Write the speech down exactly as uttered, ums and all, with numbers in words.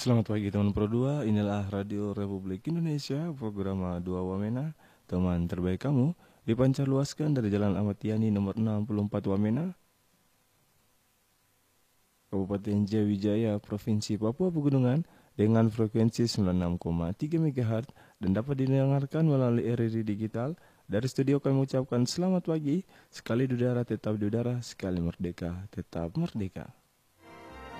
Selamat pagi teman Pro dua, inilah Radio Republik Indonesia, program Dua Wamena, teman terbaik kamu, dipancarluaskan dari Jalan Ahmad Yani nomor enam puluh empat Wamena, Kabupaten Jayawijaya, Provinsi Papua Pegunungan, dengan frekuensi sembilan puluh enam koma tiga MHz dan dapat didengarkan melalui R R I digital. Dari studio kami ucapkan selamat pagi, sekali di udara tetap di udara, sekali merdeka tetap merdeka.